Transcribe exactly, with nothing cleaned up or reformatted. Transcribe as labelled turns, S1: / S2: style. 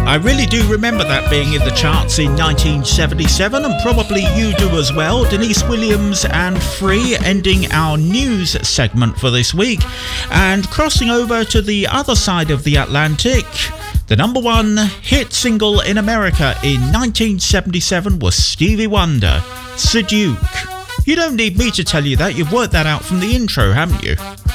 S1: I really do remember that being in the charts in nineteen seventy-seven, and probably you do as well. Denise Williams and Free ending our news segment for this week. And crossing over to the other side of the Atlantic, the number one hit single in America in nineteen seventy-seven was Stevie Wonder, Sir Duke. You don't need me to tell you that, you've worked that out from the intro, haven't you?